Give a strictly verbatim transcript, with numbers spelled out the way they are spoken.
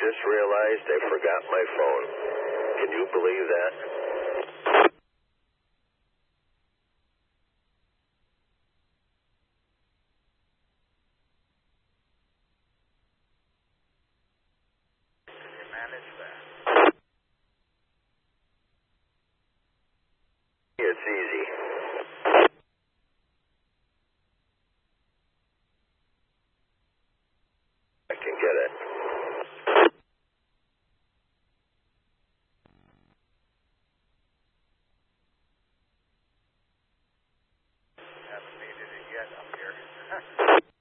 just realized I forgot my phone. Can you believe that?